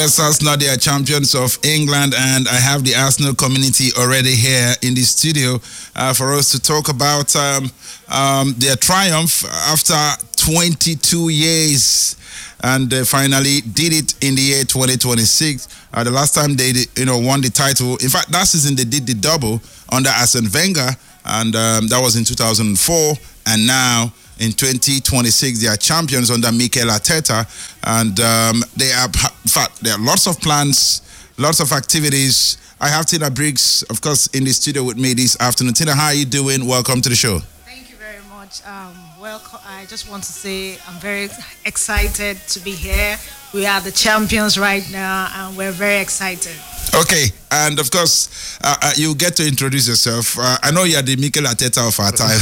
Yes, Arsenal, they are champions of England, and I have the Arsenal community already here in the studio for us to talk about their triumph after 22 years. And they finally did it in the year 2026. The last time they won the title, in fact, that season they did the double under Arsene Wenger, and that was in 2004. And now in 2026, they are champions under Mikel Arteta, and they are, in fact, there are lots of plans, lots of activities. I have Tina Briggs, of course, in the studio with me this afternoon. Tina, how are you doing? Welcome to the show. Thank you very much. Welcome. I just want to say I'm very excited to be here. We are the champions right now, and we're very excited. Okay, and of course, you get to introduce yourself. I know you are the Mikel Arteta of our time.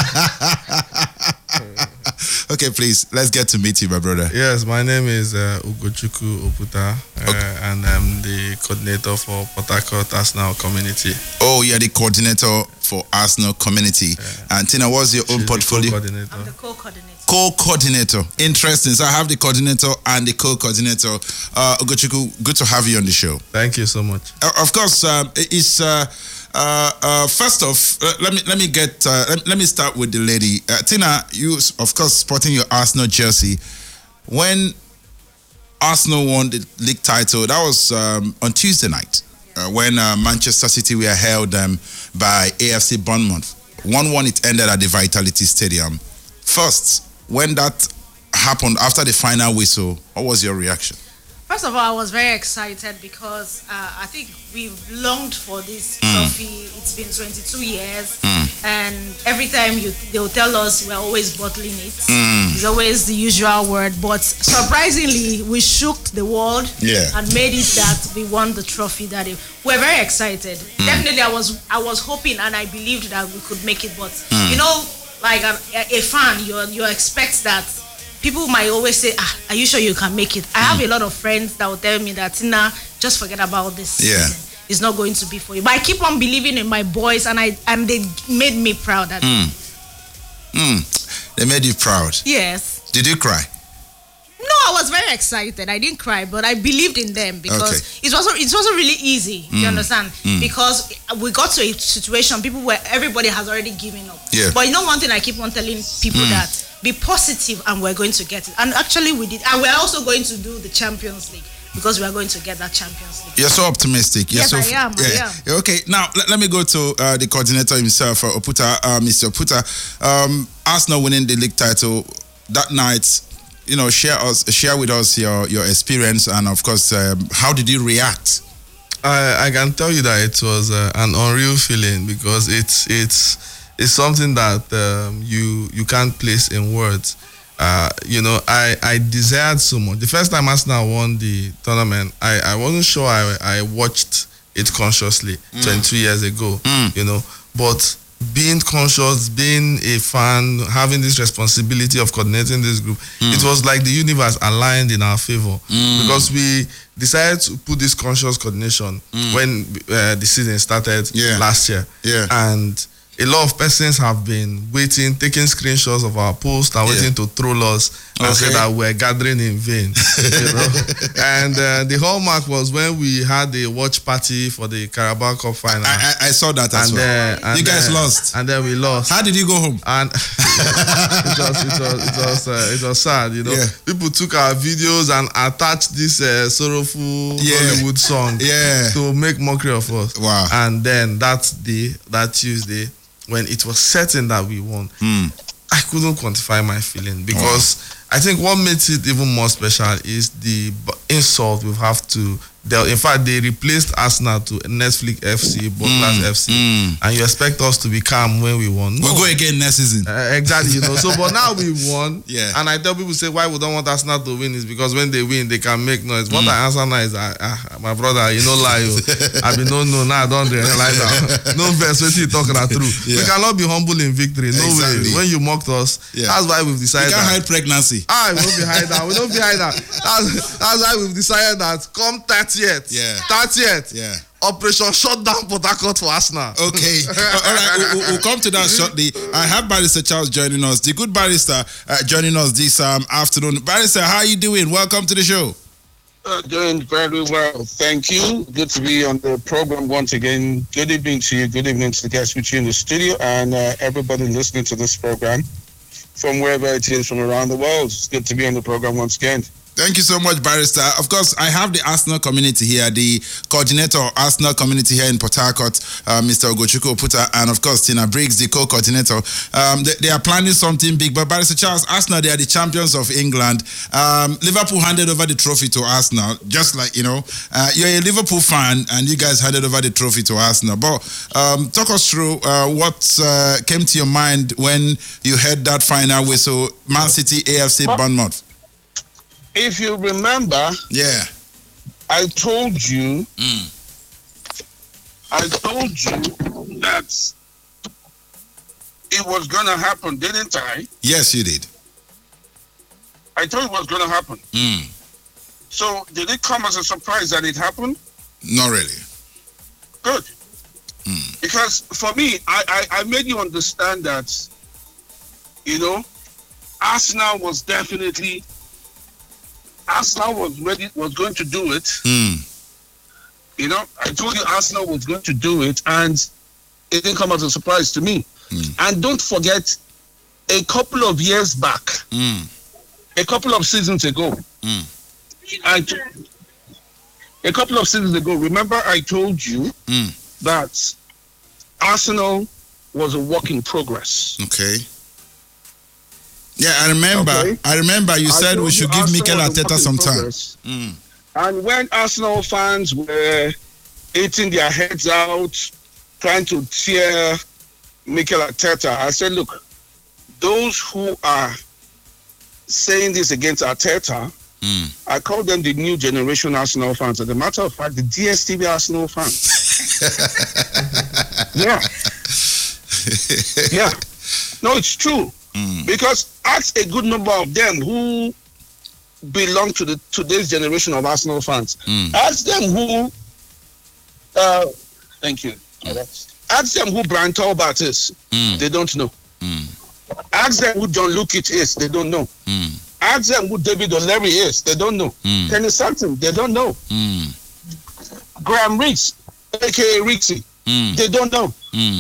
Okay, please, let's get to meet you, my brother. Yes, my name is Ugochukwu Oputa, and I'm the coordinator for Port Harcourt Arsenal community. Oh, you're the coordinator for Arsenal community. And Tina, what's your own portfolio? I'm the co-coordinator. Co-coordinator. Interesting. So I have the coordinator and the co-coordinator. Ugochukwu, good to have you on the show. Thank you so much. Of course, it's first off, let me start with the lady. Tina, you of course sporting your Arsenal jersey. When Arsenal won the league title, that was on Tuesday night when Manchester City were held by AFC Bournemouth. 1-1 it ended at the Vitality Stadium. First, when that happened after the final whistle, what was your reaction? First of all, I was very excited because I think we've longed for this trophy. It's been 22 years, and every time they'll tell us we're always bottling it. It's always the usual word, but surprisingly, we shook the world and made it that we won the trophy. That day. We're very excited. Definitely, I was hoping and I believed that we could make it, but you know, like a fan, you expect that. People might always say, are you sure you can make it? I have a lot of friends that will tell me that, Tina, just forget about this season. It's not going to be for you. But I keep on believing in my boys, and they made me proud. They made you proud? Yes. Did you cry? No, I was very excited. I didn't cry, but I believed in them because it wasn't really easy. You understand? Because we got to a situation, people where everybody has already given up. Yeah. But you know one thing I keep on telling people that be positive and we're going to get it. And actually we did. And we're also going to do the Champions League because we are going to get that Champions League. You're so optimistic. Yes, I am. Okay, now let me go to the coordinator himself, Oputa, Mr. Oputa. Arsenal winning the league title that night. You know, share with us your experience, and of course, how did you react? I can tell you that it was an unreal feeling because it's something that you can't place in words. You know, I desired so much. The first time Arsenal won the tournament, I wasn't sure I watched it consciously 22 years ago. You know, but being conscious, being a fan, having this responsibility of coordinating this group, it was like the universe aligned in our favor because we decided to put this conscious coordination when the season started last year. And a lot of persons have been waiting, taking screenshots of our post and waiting to troll us and say that we're gathering in vain. You know? And the hallmark was when we had a watch party for the Carabao Cup final. I saw that as well. You guys lost. And then we lost. How did you go home? And it was sad, you know. People took our videos and attached this sorrowful Hollywood song to make mockery of us. Wow. And then that Tuesday, when it was certain that we won, I couldn't quantify my feeling because I think what makes it even more special is the insult we have to deal. In fact, they replaced Arsenal to Netflix FC, Bottlers FC, and you expect us to be calm when we won. No. We'll go again next season. Exactly, you know. So, but now we won, and I tell people say why we don't want Arsenal to win is because when they win, they can make noise. What I answer now is, my brother, you know, lie. I be no, now I don't realize that. No verse, what you talking about true. We cannot be humble in victory. No way. When you mocked us, that's why we've decided. You can't hide pregnancy. We don't be hide that. We don't be hide that. That's why we've decided that come 30th. 30th. Operation shut down Port Harcourt for Arsenal. Okay. All right. We'll come to that shortly. I have Barrister Charles joining us, the good barrister joining us this afternoon. Barrister, how are you doing? Welcome to the show. Doing very well. Thank you. Good to be on the program once again. Good evening to you. Good evening to the guests with you in the studio and everybody listening to this program from wherever it is from around the world. It's good to be on the program once again. Thank you so much, Barrister. Of course, I have the Arsenal community here, the coordinator of Arsenal community here in Port Harcourt, Mr. Ogochukwu Oputa, and of course, Tina Briggs, the co-coordinator. They are planning something big, but Barrister Charles, Arsenal, they are the champions of England. Liverpool handed over the trophy to Arsenal, just like, you're a Liverpool fan, and you guys handed over the trophy to Arsenal. But talk us through what came to your mind when you heard that final whistle, Man City, AFC, Bournemouth. If you remember, I told you that it was going to happen, didn't I? Yes, you did. I told you it was going to happen. So did it come as a surprise that it happened? Not really. Good. Because for me, I made you understand that, Arsenal was definitely... Arsenal was going to do it. I told you Arsenal was going to do it, and it didn't come as a surprise to me. And don't forget, a couple of years back, a couple of seasons ago, remember I told you that Arsenal was a work in progress. Okay. Yeah, I remember. Okay. I remember you said we should give Mikel Arteta some time. And when Arsenal fans were eating their heads out, trying to tear Mikel Arteta, I said, look, those who are saying this against Arteta, I call them the new generation Arsenal fans. As a matter of fact, the DSTV Arsenal fans. Yeah. No, it's true. Because ask a good number of them who belong to today's generation of Arsenal fans. Ask them who thank you. Ask them who Brian Talbot is. They don't know. Ask them who John Lukic is. They don't know. Ask them who David O'Leary is. They don't know. Kenny Sampson. They don't know. Graham Riggs, aka Rixie. They don't know.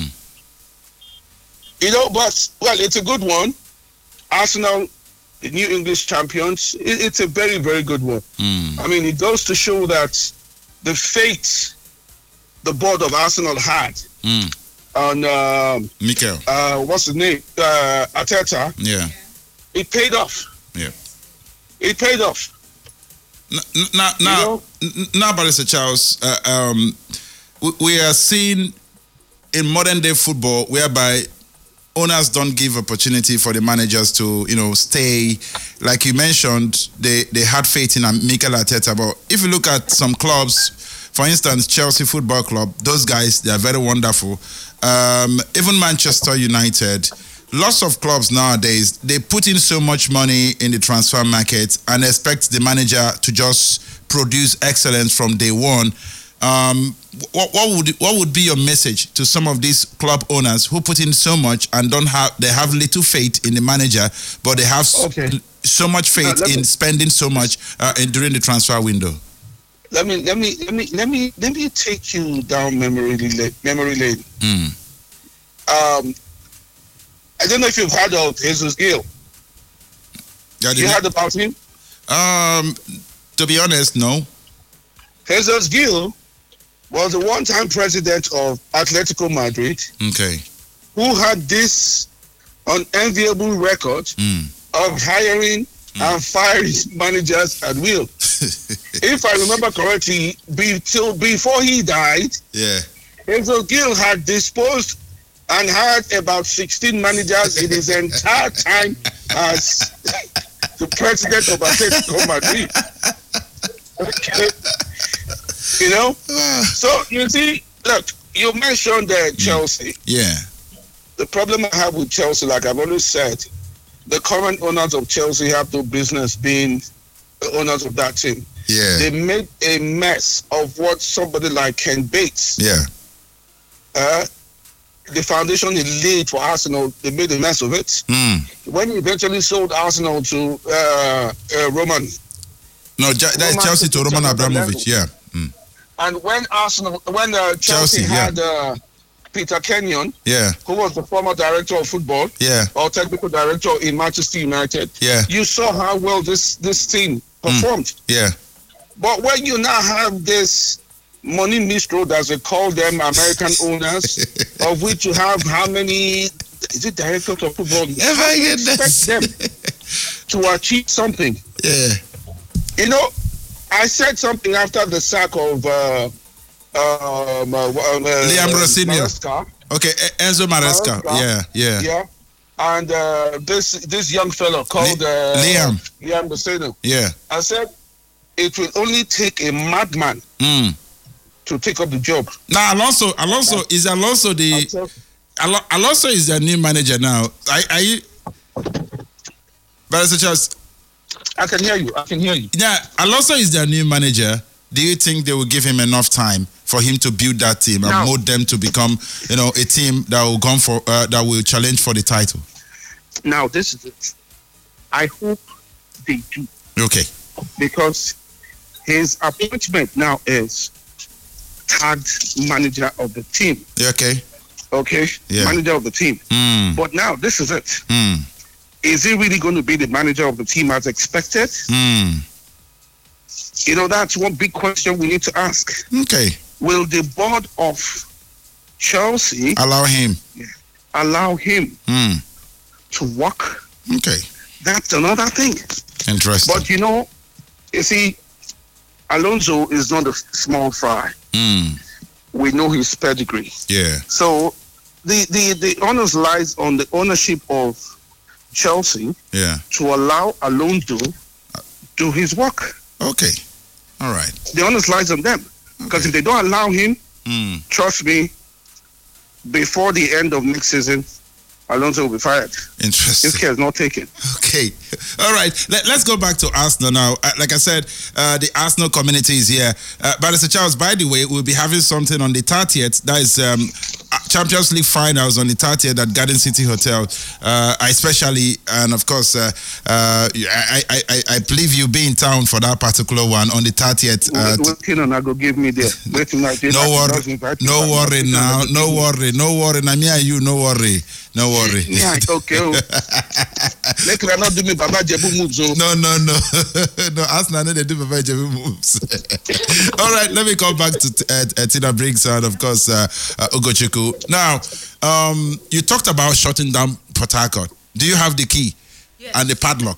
But, it's a good one. Arsenal, the new English champions, it's a very, very good one. I mean, it goes to show that the fate the board of Arsenal had on Mikel. What's his name? Arteta. Yeah. It paid off. Yeah. It paid off. Now, Barrister Charles, we are seeing in modern day football whereby owners don't give opportunity for the managers to, stay. Like you mentioned, they had faith in Mikel Arteta. But if you look at some clubs, for instance, Chelsea Football Club, those guys, they are very wonderful. Even Manchester United, lots of clubs nowadays, they put in so much money in the transfer market and expect the manager to just produce excellence from day one. What would be your message to some of these club owners who put in so much and they have little faith in the manager, but they have so much faith in spending so much during the transfer window? Let me take you down memory lane. I don't know if you've heard of Jesus Gill. You heard about him? To be honest, no. Jesus Gill was the one-time president of Atletico Madrid. Okay. Who had this unenviable record of hiring and firing managers at will. If I remember correctly, before he died, Jesus Gill had disposed and had about 16 managers in his entire time as the president of Atletico Madrid. Okay. So you see, look, you mentioned Chelsea. Yeah. The problem I have with Chelsea, like I've always said, the current owners of Chelsea have no business being the owners of that team. Yeah. They made a mess of what somebody like Ken Bates. Yeah. The foundation he laid for Arsenal, they made a mess of it. When he eventually sold Arsenal to Roman No, that's Chelsea to Roman Abramovich. Yeah. Mm. And when Chelsea had Peter Kenyon, who was the former director of football, or technical director in Manchester United, you saw how well this team performed. But when you now have this money mistro, as they call them, American owners, of which you have how many? Is it directors of football? How do you expect them to achieve something? You know, I said something after the sack of Liam Rossini. Okay, Enzo Maresca. Yeah. And this young fellow called Liam Rossini. I said it will only take a madman to take up the job. Now Alonso is the new manager now. Are you? But Charles, I can hear you. Yeah, Alonso is their new manager. Do you think they will give him enough time for him to build that team and mold them to become, a team that will that will challenge for the title? Now, this is it. I hope they do. Okay. Because his appointment now is tagged manager of the team. Okay. Okay. Yeah. Manager of the team. But now, this is it. Is he really going to be the manager of the team as expected? That's one big question we need to ask. Okay. Will the board of Chelsea allow him to work? Okay. That's another thing. Interesting. But you see, Alonso is not a small fry. We know his pedigree. Yeah. So the onus lies on the ownership of Chelsea to allow Alonso do his work. Okay. All right. The onus lies on them. Because if they don't allow him, trust me, before the end of next season, Alonso will be fired. Interesting. This care is not taken. Okay. All right. Let's go back to Arsenal now. Like I said, the Arsenal community is here. But Mr. Charles, by the way, we'll be having something on the 30th. That is Champions League finals on the 30th at Garden City Hotel. Especially, and of course, I believe you'll be in town for that particular one on the 30th. I go give me there. No worry now. No worry. Now, me and you, no worry. No worry. Yeah, okay. Let me not do me Baba Jebu moves. No. No, Arsenal, they do Baba Jebu moves. All right, let me come back to Tina Briggs and, of course, Ugochukwu. Now, you talked about shutting down Port Harcourt. Do you have the key? Yes. And the padlock?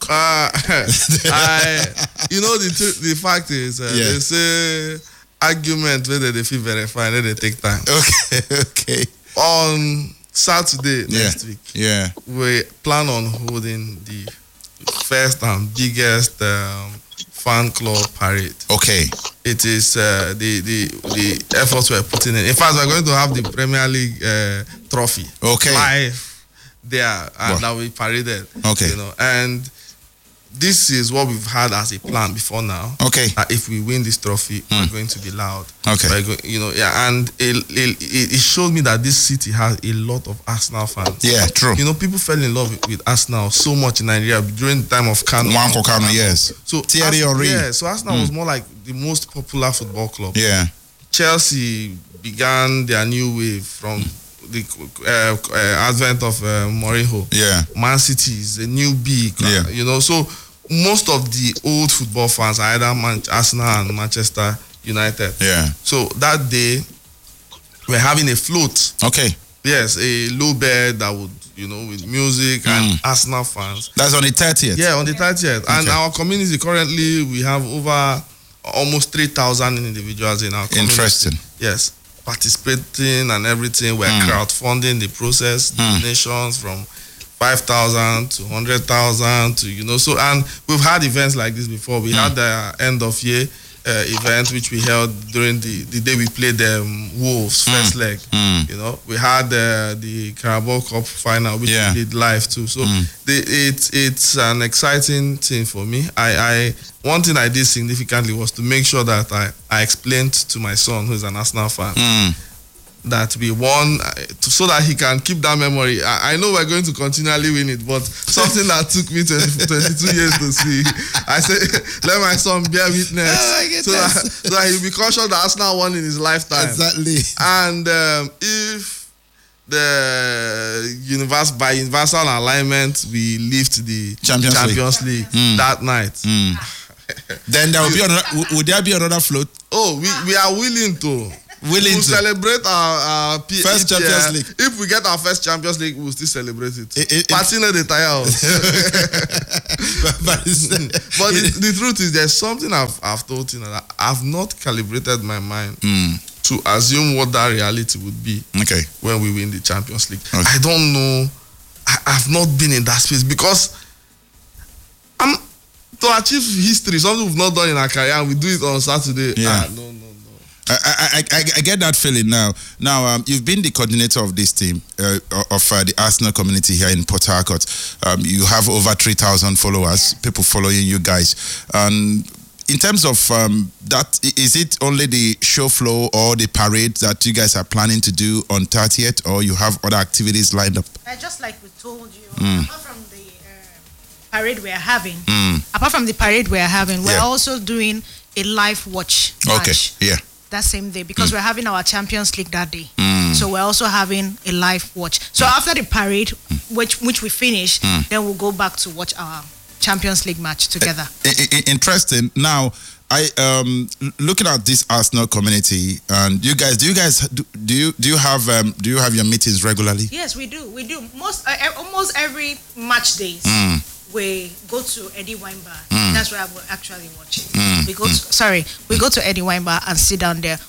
The fact is, they say argument whether they feel verified, they take time. Okay. On Saturday next week, we plan on holding the first and biggest fan club parade. Okay. It is the efforts we're putting in. In fact, we're going to have the Premier League trophy live there, and that will be paraded. Okay. And this is what we've had as a plan before now. Okay. If we win this trophy, we're going to be loud. Okay. And it showed me that this city has a lot of Arsenal fans. Yeah, true. People fell in love with Arsenal so much in Nigeria during the time of Kano. Nwankwo Kanu, yes. So Thierry Henry. Yeah, so Arsenal was more like the most popular football club. Yeah. Chelsea began their new wave from the advent of Mourinho. Yeah. Man City is a new big. So most of the old football fans are either Arsenal and Manchester United. Yeah. So that day, we're having a float. Okay. Yes, a low bed that would, with music and Arsenal fans. That's on the 30th? Yeah, on the 30th. And our community, currently, we have over almost 3,000 individuals in our community. Interesting. Yes, participating and everything. We're crowdfunding the process, donations from 5,000 to 100,000 to, so, and we've had events like this before. We had the end of year event which we held during the day we played the Wolves first leg. We had the Carabao Cup final which we did live too. So it's an exciting thing for me. One thing I did significantly was to make sure that I explained to my son, who is an Arsenal fan, that we won, so that he can keep that memory. I know we're going to continually win it, but something that took me 22 years to see. I said, let my son bear witness, so that he'll be conscious that Arsenal won in his lifetime. Exactly. And if by universal alignment we lift the Champions League that night, then there will be another. Would there be another float? Oh, we are willing to. We'll celebrate our first Champions League. If we get our first Champions League, we'll still celebrate it. Patina de tire. But the truth is, there's something I've told you that I've not calibrated my mind to assume what that reality would be when we win the Champions League. Okay. I don't know. I've not been in that space because to achieve history, something we've not done in our career, and we do it on Saturday. Yeah. No. I get that feeling now. Now, you've been the coordinator of this team of the Arsenal community here in Port Harcourt. You have over 3,000 followers, people following you guys. In terms of that, is it only the show flow or the parade that you guys are planning to do on 30th, or you have other activities lined up? Just like we told you, apart from the parade we are having, we're also doing a live watch match. That same day, because we're having our Champions League that day. So we're also having a live watch. So after the parade, which we finish, then we'll go back to watch our Champions League match together. Interesting. Now, looking at this Arsenal community, and you guys, do you have your meetings regularly? Yes, we do. Almost every match days. We go to Eddie Wine Bar. That's where we're actually watching. We go to Eddie Wine Bar and sit down there.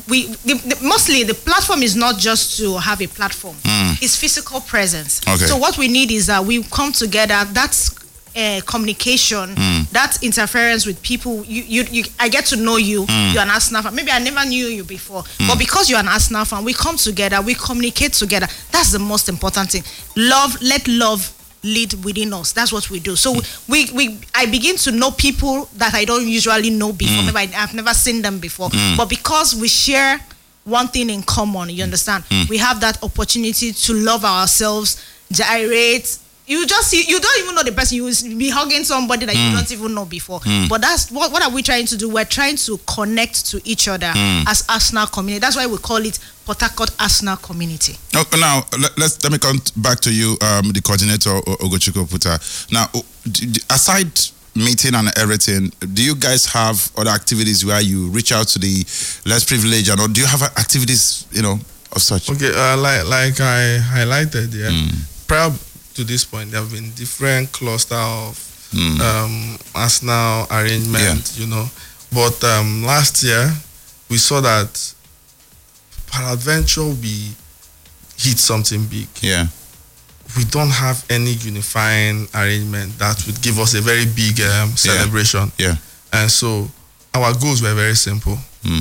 Mostly the platform is not just to have a platform. It's physical presence. Okay. So what we need is that we come together. That's communication, that interference with people. I get to know you. You're an Arsenal fan. Maybe I never knew you before, but because you're an Arsenal fan, we come together. We communicate together. That's the most important thing. Let love lead within us. That's what we do. So I begin to know people that I don't usually know before. Maybe I've never seen them before, but because we share one thing in common, you understand, we have that opportunity to love ourselves, gyrate. You don't even know the person. You will be hugging somebody that you don't even know before. But that's what are we trying to do? We're trying to connect to each other as Arsenal community. That's why we call it Port Harcourt Arsenal Community. Now let me come back to you, the coordinator Ogochukwu Puta. Now, aside meeting and everything, do you guys have other activities where you reach out to the less privileged, or do you have activities of such? Okay, like I highlighted, prior to this point, there have been different cluster of Arsenal arrangement, But last year, we saw that peradventure we hit something big. Yeah. We don't have any unifying arrangement that would give us a very big celebration. Yeah. And so our goals were very simple.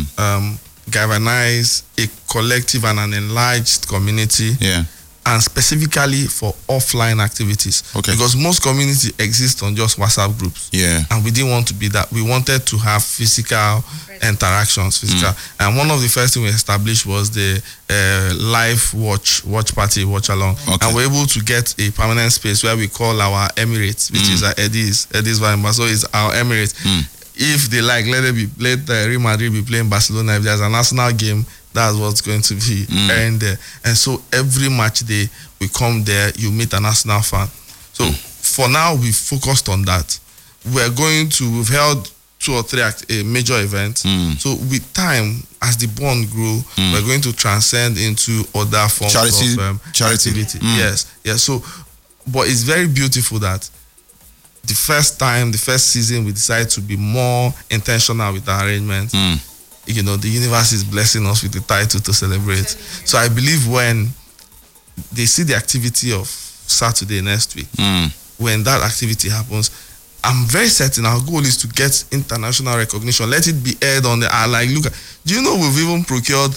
Galvanize a collective and an enlarged community. Yeah. And specifically for offline activities. Okay. Because most community exist on just WhatsApp groups. Yeah. And we didn't want to be that. We wanted to have physical interactions, And one of the first things we established was the live watch party, watch along. Okay. And we're able to get a permanent space where we call our Emirates, which is Eddie's Vine. So it's our Emirates. If they like, let Real Madrid be playing Barcelona. If there's a national game, that's what's going to be earned there. And so every match day we come there, you meet an Arsenal fan. So for now, we focused on that. We've held 2 or 3 major events. So with time, as the bond grew, we're going to transcend into other forms of activity. Yes. So, but it's very beautiful that the first season, we decided to be more intentional with our arrangements. The universe is blessing us with the title to celebrate. So I believe when they see the activity of Saturday next week, when that activity happens, I'm very certain our goal is to get international recognition. Let it be aired on the do you know we've even procured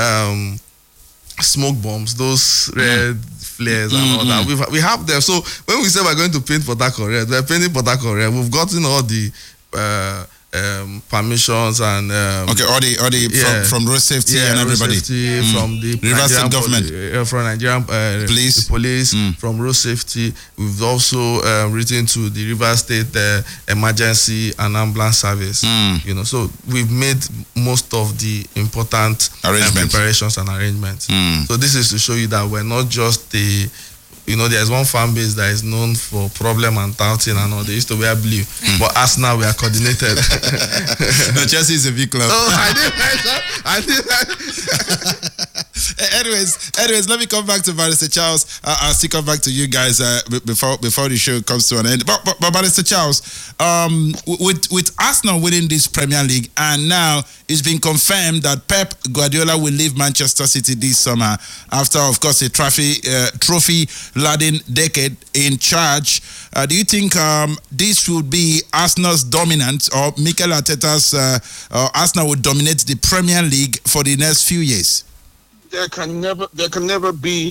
smoke bombs, those red flares and all that. We have them. So when we say we're going to paint Port Harcourt red, we're painting Port Harcourt red. We've gotten all the permissions and all the from road safety and everybody from the Rivers State government, from Nigerian police, the police from road safety. We've also written to the Rivers State emergency and ambulance service. So we've made most of the important preparations and arrangements. So this is to show you that we're not just there's one fan base that is known for problem and touting and all. They used to wear blue, but us now we are coordinated. No, Chelsea is a big club. Oh, I did. Anyways, let me come back to Barrister Charles. I'll still come back to you guys before the show comes to an end. But Barrister Charles, with Arsenal winning this Premier League, and now it's been confirmed that Pep Guardiola will leave Manchester City this summer after, of course, a trophy-laden decade in charge. Do you think this will be Arsenal's dominant, or Mikel Arteta's Arsenal will dominate the Premier League for the next few years? There can never be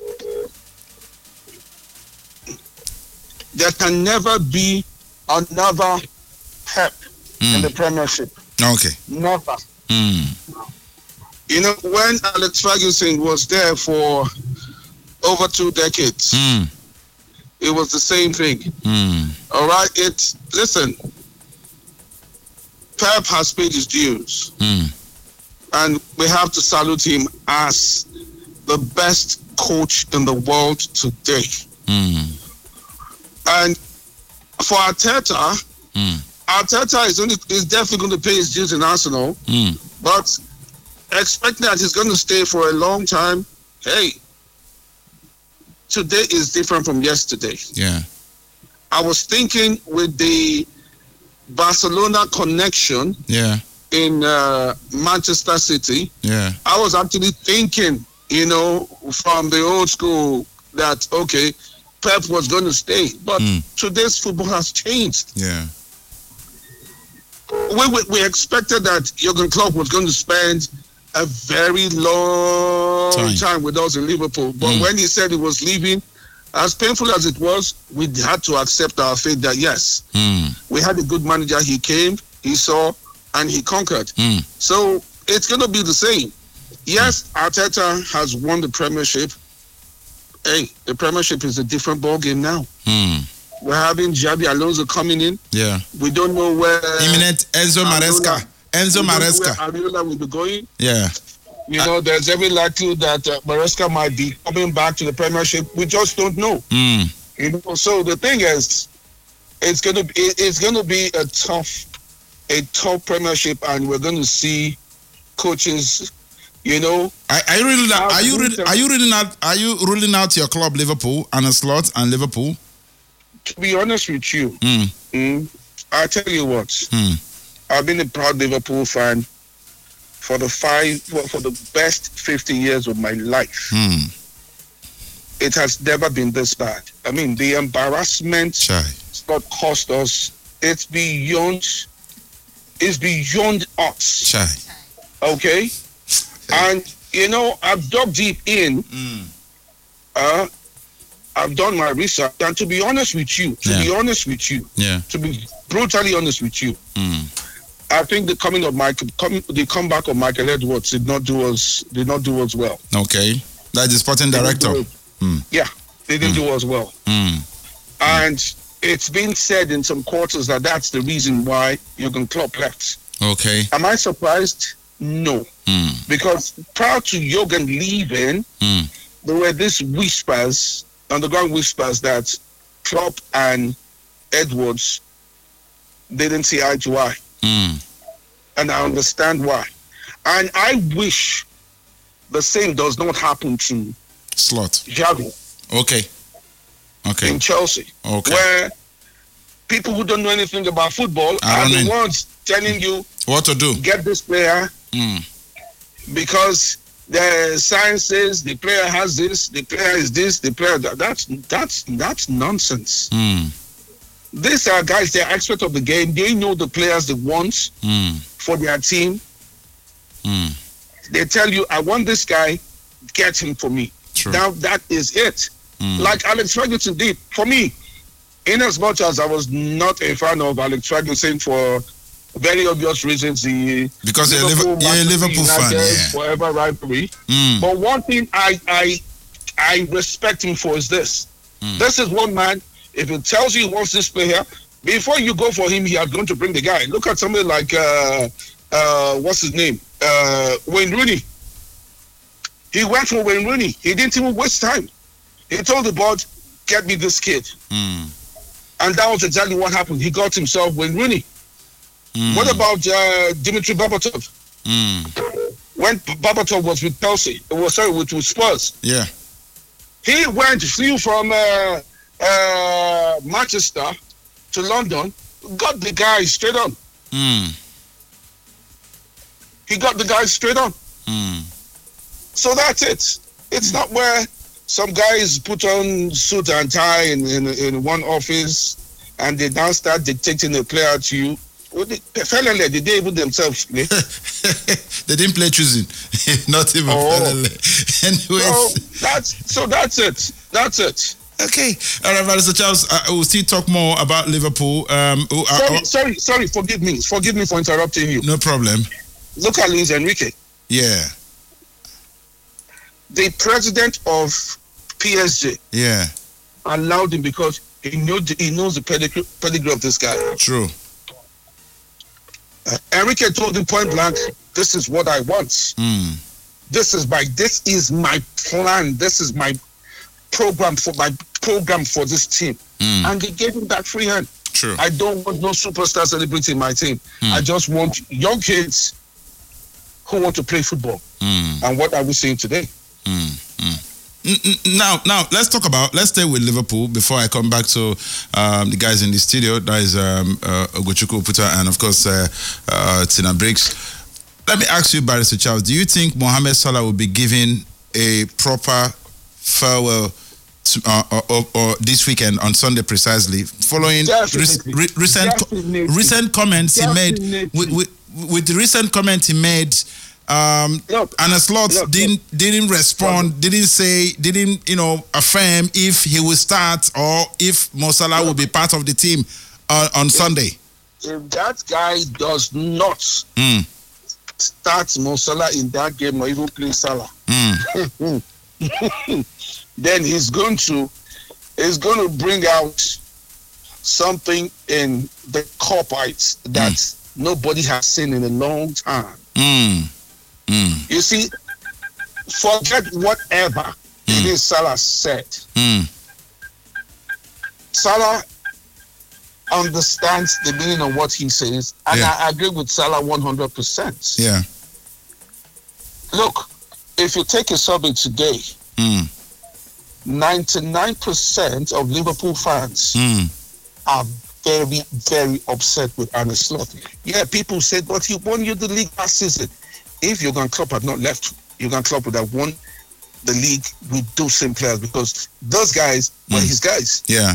another Pep in the Premiership. Okay. Never. When Alex Ferguson was there for over 2 decades, it was the same thing. All right, listen. Pep has paid his dues. And we have to salute him as the best coach in the world today. And for Arteta, Arteta is definitely going to pay his dues in Arsenal, but expecting that he's going to stay for a long time, hey, today is different from yesterday. Yeah. I was thinking with the Barcelona connection. Yeah. In Manchester City, I was actually thinking, from the old school that, okay, Pep was going to stay. But today's football has changed. Yeah. We expected that Jurgen Klopp was going to spend a very long time with us in Liverpool. But when he said he was leaving, as painful as it was, we had to accept our fate that, yes, we had a good manager. He came, he saw, and he conquered. So it's going to be the same. Yes, Arteta has won the Premiership. Hey, the Premiership is a different ballgame now. We're having Xabi Alonso coming in. Yeah. We don't know where... Imminent Enzo Maresca. Where Ariola will be going. Yeah. There's every likelihood that Maresca might be coming back to the Premiership. We just don't know. So the thing is, it's going to be a tough Premiership, and we're going to see coaches, Are you ruling out your club Liverpool and a slot and Liverpool? To be honest with you, I tell you what, I've been a proud Liverpool fan for the best 50 years of my life. It has never been this bad. I mean, the embarrassment that cost us, it's beyond us. Okay? And, I've dug deep in. I've done my research. And to be honest with you, to be brutally honest with you, I think the comeback of Michael Edwards did not do us well. Okay. That's the sporting director. Yeah, they didn't do us well. And it's been said in some quarters that that's the reason why Jurgen Klopp left. Okay. Am I surprised? No. Because prior to Jurgen leaving, there were these whispers, underground whispers, that Klopp and Edwards didn't see eye to eye. And I understand why. And I wish the same does not happen to Xavi. Okay. In Chelsea. Okay. Where people who don't know anything about football are the ones telling you what to do. Get this player because the science says the player has this, the player is this, the player that's nonsense. These are guys, they're experts of the game. They know the players they want for their team. They tell you, I want this guy, get him for me. True. Now that is it. Like Alex Ferguson did for me. In as much as I was not a fan of Alex Ferguson for very obvious reasons. Because you're a Liverpool fan, yeah. Forever rivalry. But one thing I respect him for is this. This is one man, if he tells you he wants this player, before you go for him, he is going to bring the guy. Look at somebody like, what's his name? Wayne Rooney. He went for Wayne Rooney. He didn't even waste time. He told the board, get me this kid. And that was exactly what happened. He got himself Wayne Rooney. What about Dimitri Berbatov? When Berbatov was with Chelsea, with Spurs. Yeah. He flew from Manchester to London, got the guy straight on. He got the guy straight on. So that's it. It's not where some guys put on suit and tie in one office and they now start dictating the player to you. Well, they even themselves play. They didn't play choosing. Not even Anyways. That's it. That's it. Okay. All right, Mr. Charles, we'll still talk more about Liverpool. Sorry. Forgive me for interrupting you. No problem. Look at Luis Enrique. Yeah. The president of PSG. Yeah. Allowed him because he knows the pedigree of this guy. True. Enrique told him point blank, this is what I want. This is my plan. This is my program for this team. And they gave him that free hand. True. I don't want no superstar celebrity in my team. I just want young kids who want to play football. And what are we seeing today? Now, let's stay with Liverpool before I come back to the guys in the studio. That is Ugochukwu Oputa and, of course, Tina Briggs. Let me ask you, Barrister Charles, do you think Mohamed Salah will be given a proper farewell or this weekend on Sunday precisely, following recent comments he made with the recent comment he made? Arne Slot didn't respond, didn't affirm if he will start or if Mo Salah will be part of the team on Sunday. If that guy does not start Mo Salah in that game or even play Salah, then he's going to bring out something in the corporates that nobody has seen in a long time. You see, forget whatever it is Salah said. Salah understands the meaning of what he says, and I agree with Salah 100%. Yeah. Look, if you take a survey today, 99% of Liverpool fans are very, very upset with Arne Slot. Yeah, people said, but he won you the league last season. If Jurgen Klopp had not left, Jurgen Klopp would have won the league with those same players because those guys were his guys. Yeah.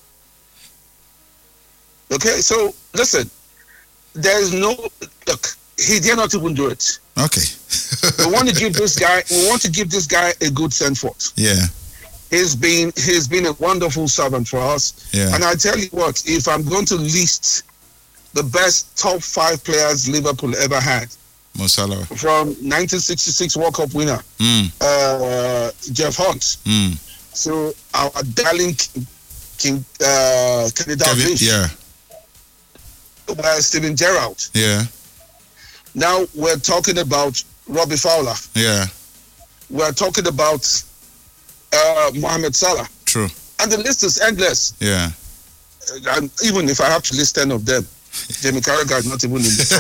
Okay, so listen, there is look, he dare not even do it. Okay. we want to give this guy a good send forth. Yeah. He's been a wonderful servant for us. Yeah. And I tell you what, if I'm going to list the best top 5 players Liverpool ever had, Mo Salah. From 1966 World Cup winner, Jeff Hunt. So our darling King Kenny Dalglish. Yeah. Steven Gerrard. Yeah. Now we're talking about Robbie Fowler. Yeah. We're talking about Mohamed Salah. True. And the list is endless. Yeah. And even if I have to list 10 of them, Jamie Carragher is not even in the top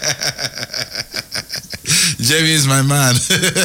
10. Jamie is my man.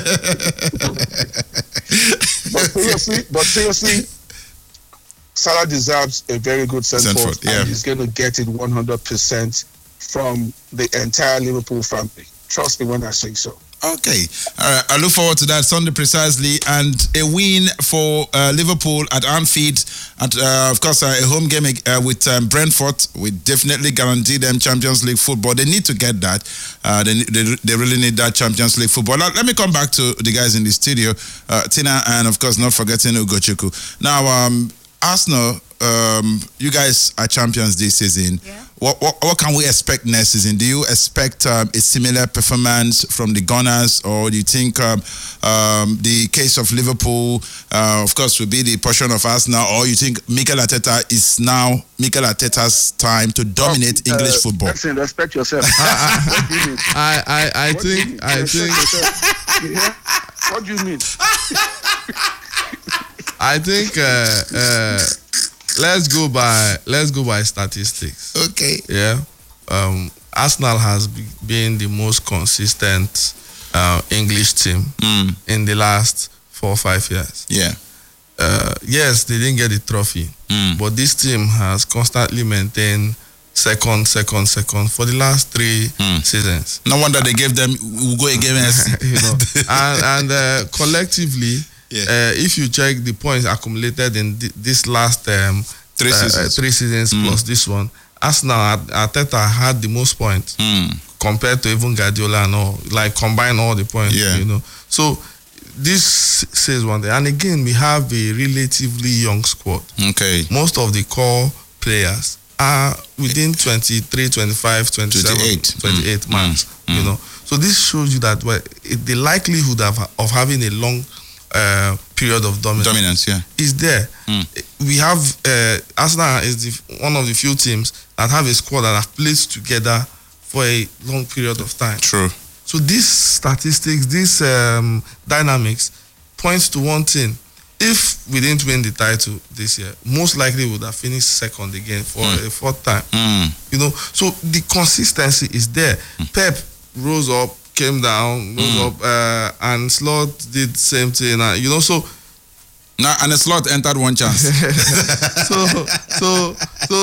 but seriously, Salah deserves a very good send-forth. Yeah. And he's going to get it 100% from the entire Liverpool family. Trust me when I say so. Okay. All right. I look forward to that Sunday precisely, and a win for Liverpool at Anfield, and of course a home game with Brentford. We definitely guarantee them Champions League football. They need to get that. They really need that Champions League football. Let me come back to the guys in the studio, Tina, and of course not forgetting Ugochukwu. Now, Arsenal you guys are champions this season. Yeah. What can we expect next season? Do you expect a similar performance from the Gunners, or do you think the case of Liverpool, of course, will be the portion of Arsenal, or you think Mikel Arteta is now Mikel Arteta's time to dominate English football? Listen, respect yourself. I think. Yeah? What do you mean? I think let's go by statistics. Okay. Yeah. Arsenal has been the most consistent English team in the last 4 or 5 years. Yeah. Yes, they didn't get the trophy, but this team has constantly maintained second for the last 3 seasons. No wonder they gave them we'll go against and collectively, if you check the points accumulated in this last 3 seasons plus this one, Arsenal, Arteta had the most points compared to even Guardiola and all, like combine all the points, you know. So this says one thing. And again, we have a relatively young squad. Okay. Most of the core players are within 23, 25, 27, 28 months, you know. So this shows you that the likelihood of having a long period of dominance is there. We have Arsenal is one of the few teams that have a squad that have played together for a long period of time. True. So these statistics, these dynamics points to one thing. If we didn't win the title this year, most likely we would have finished second again for a 4th time. You know, so the consistency is there. Pep rose up, came down, rose up, and Slot did the same thing. You know, so now and the Slot entered one chance. so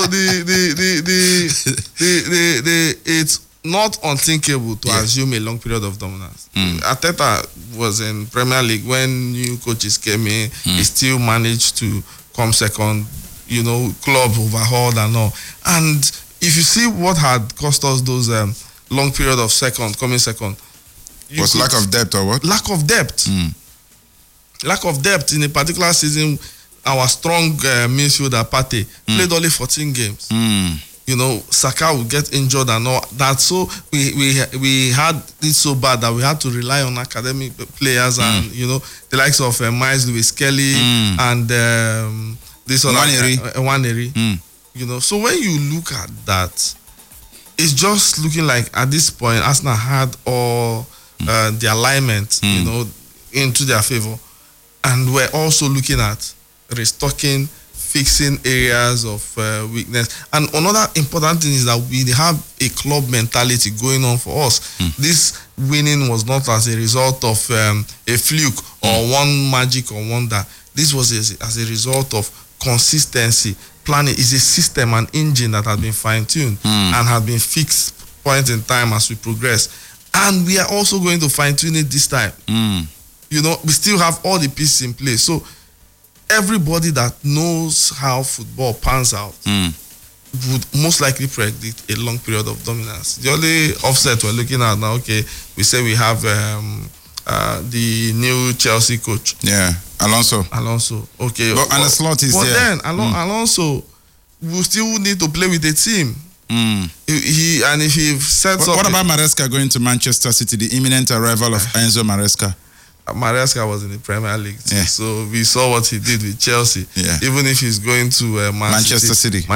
it's not unthinkable to assume a long period of dominance. Arteta was in Premier League when new coaches came in. He still managed to come second, you know, club overhauled and all. And if you see what had cost us those long period of coming second, was lack of depth or what? Lack of depth. Lack of depth in a particular season. Our strong midfielder Partey played only 14 games. You know, Saka would get injured and all that. So we had it so bad that we had to rely on academic players and, you know, the likes of Miles Lewis Kelly and this other Nwaneri. You know, so when you look at that, it's just looking like at this point Arsenal had all the alignment, you know, into their favor, and we're also looking at restocking, fixing areas of weakness. And another important thing is that we have a club mentality going on for us. This winning was not as a result of a fluke or one magic or wonder. This was as a result of consistency. Planning is a system, an engine that has been fine-tuned and has been fixed point in time as we progress. And we are also going to fine-tune it this time. You know, we still have all the pieces in place. So everybody that knows how football pans out would most likely predict a long period of dominance. The only offset we're looking at now, okay, we say we have the new Chelsea coach. Yeah, Alonso. Okay. But and the Slot is there. But then Alonso will still need to play with a team. If he sets up. What about Maresca going to Manchester City, the imminent arrival of Enzo Maresca? Maresca was in the Premier League too, so we saw what he did with Chelsea. Even if he's going to Manchester City,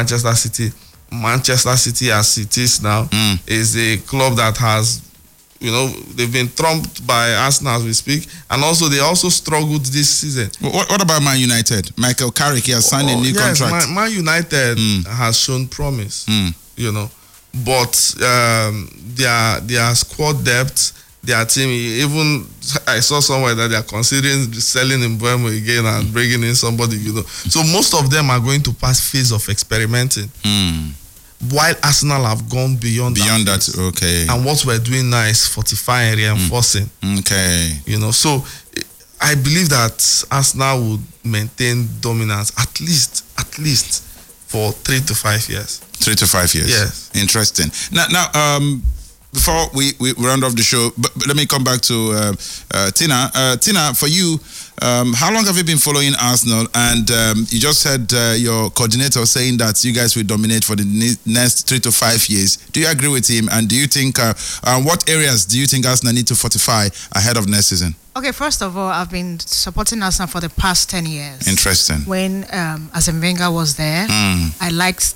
as it is now, is a club that has, you know, they've been trumped by Arsenal as we speak, and also they also struggled this season. What about Man United? Michael Carrick, he has signed a new contract. Man United has shown promise, you know, but their squad depth, their team, even I saw somewhere that they are considering selling Mbeumo again and bringing in somebody, you know. So most of them are going to pass phase of experimenting. While Arsenal have gone beyond that. Okay. And what we're doing now is fortifying, reinforcing. Okay. You know, so I believe that Arsenal would maintain dominance at least for 3 to 5 years. 3 to 5 years. Yes. Interesting. Now, before we round off the show, but let me come back to Tina. Tina, for you, how long have you been following Arsenal? And you just had your coordinator saying that you guys will dominate for the next 3 to 5 years. Do you agree with him? And do you think, what areas do you think Arsenal need to fortify ahead of next season? Okay, first of all, I've been supporting Arsenal for the past 10 years. Interesting. When Arsene Wenger was there, I liked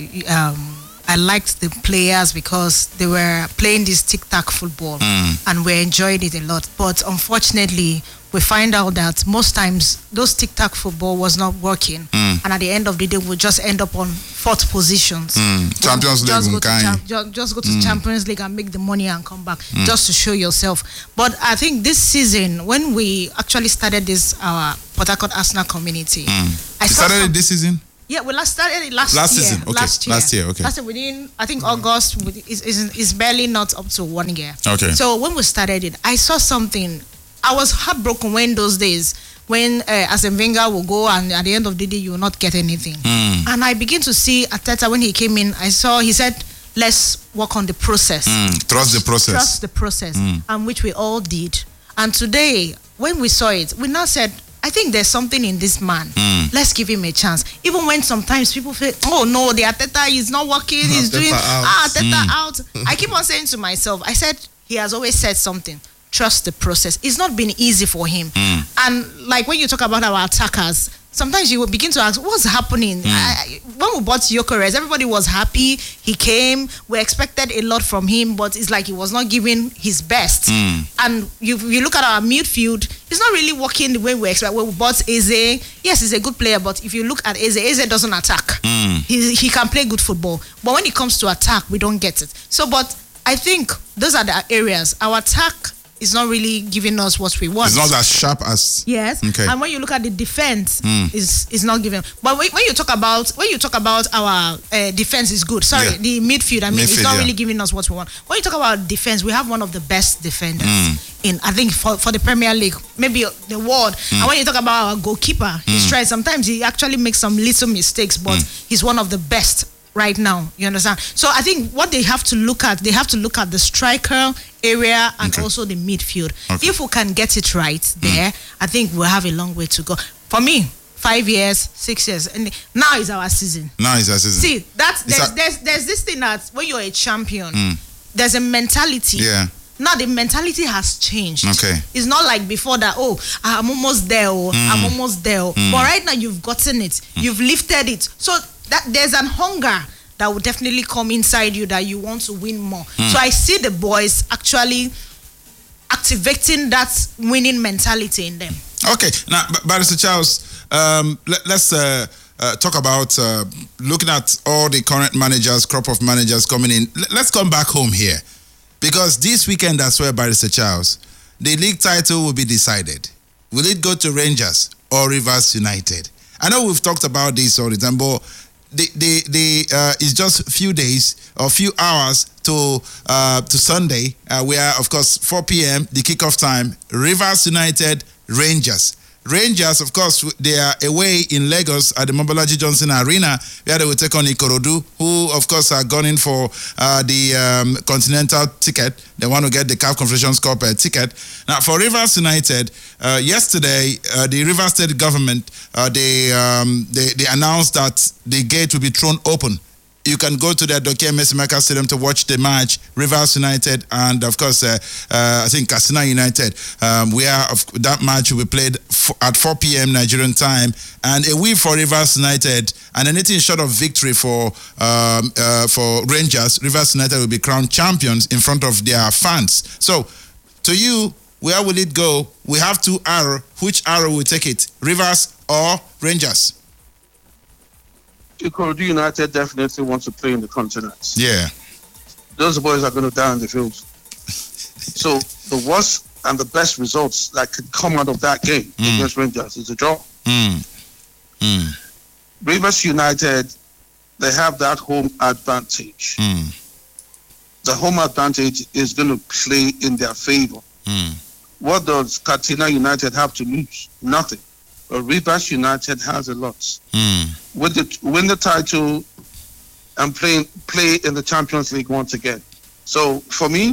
the players because they were playing this tic-tac football and we enjoyed it a lot. But unfortunately, we find out that most times those tic-tac football was not working. And at the end of the day, we'll just end up on 4th positions. Champions League. Just go to Champions League and make the money and come back just to show yourself. But I think this season, when we actually started this Port Harcourt Arsenal community, You started it this season? Yeah, we started it last year. Season. Okay. Last year, okay. Last year, within, I think August is barely not up to 1 year. Okay. So when we started it, I saw something. I was heartbroken when those days when Arsene Wenger will go and at the end of the day you will not get anything. And I begin to see Arteta when he came in. He said, let's work on the process. Trust the process. Trust the process, and which we all did. And today, when we saw it, we now said, I think there's something in this man. Let's give him a chance. Even when sometimes people feel, oh no, the Arteta is not working. He's doing Arteta out. I keep on saying to myself, I said, he has always said something. Trust the process. It's not been easy for him. And like when you talk about our attackers, sometimes you will begin to ask, what's happening? When we bought Gyökeres, everybody was happy. He came. We expected a lot from him, but it's like he was not giving his best. And you look at our midfield, it's not really working the way we expect. When we bought Eze, yes, he's a good player, but if you look at Eze doesn't attack. He can play good football. But when it comes to attack, we don't get it. So, but I think those are the areas. Our attack is not really giving us what we want. It's not as sharp as okay. And when you look at the defense, is not giving. But when you talk about our defense is good. Sorry, the midfield. I mean, it's not really giving us what we want. When you talk about defense, we have one of the best defenders in, I think, for the Premier League, maybe the world. And when you talk about our goalkeeper, he's tried. Sometimes he actually makes some little mistakes, but he's one of the best right now. You understand? So I think what they have to look at the striker area and also the midfield. If we can get it right there, I think we'll have a long way to go. For me, 5 years, 6 years, and now is our season. See, there's this thing that when you're a champion, there's a mentality. Yeah. Now the mentality has changed. Okay. It's not like before that, oh, I'm almost there, I'm almost there. But right now you've gotten it. You've lifted it. So that there's an hunger that will definitely come inside you that you want to win more. So I see the boys actually activating that winning mentality in them. Okay. Now, Barrister Charles, let's talk about looking at all the current managers, crop of managers coming in. Let's come back home here. Because this weekend, I swear, Barrister Charles, the league title will be decided. Will it go to Rangers or Rivers United? I know we've talked about this all the time, but it's just a few days or few hours to Sunday, where, of course, 4 p.m., the kickoff time, Rivers United, Rangers. Rangers, of course, they are away in Lagos at the Mobolaji Johnson Arena, where they will take on Ikorodu, who, of course, are gunning for the continental ticket. They want to get the CAF Confederations Cup ticket. Now, for Rivers United, yesterday, the Rivers State government, they announced that the gate will be thrown open. You can go to the Dokia Mesimaka Stadium to watch the match, Rivers United and, of course, I think Katsina United, where that match will be played at 4 p.m. Nigerian time. And a win for Rivers United and anything short of victory for Rangers, Rivers United will be crowned champions in front of their fans. So, to you, where will it go? We have 2 arrows. Which arrow will take it? Rivers or Rangers? Ikorodu United definitely wants to play in the continent. Yeah. Those boys are going to die on the field. So the worst and the best results that could come out of that game against Rangers is a draw. Rivers United, they have that home advantage. The home advantage is going to play in their favor. What does Katsina United have to lose? Nothing. But Rivers United has a lot. Win the title and play in the Champions League once again. So for me,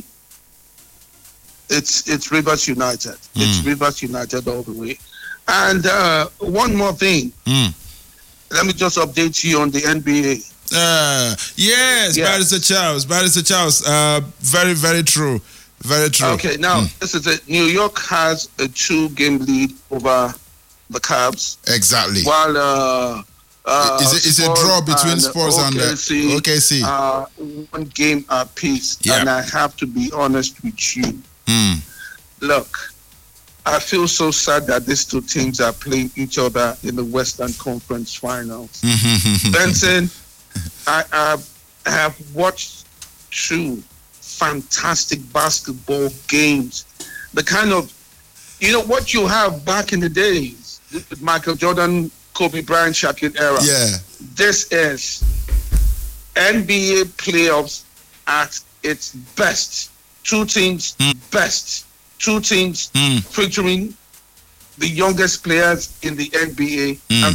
it's Rivers United. It's Rivers United all the way. And one more thing. Let me just update you on the NBA. Yes, Barrister Charles. Very, very true. Very true. Okay, now this is it. New York has a 2-game lead over the Cavs. Exactly. While it's a draw between Spurs and OKC. 1 game apiece. Yeah. And I have to be honest with you. Look, I feel so sad that these two teams are playing each other in the Western Conference Finals. Benson, I have watched 2 fantastic basketball games. The kind of, what you have back in the days, with Michael Jordan, Kobe Bryant, Shaquille era. Yeah. This is NBA playoffs at its best. 2 teams best. 2 teams featuring the youngest players in the NBA and